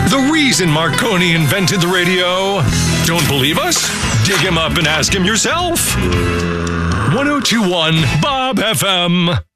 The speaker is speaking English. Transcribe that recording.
The reason Marconi invented the radio. Don't believe us? Dig him up and ask him yourself. 1021 Bob FM.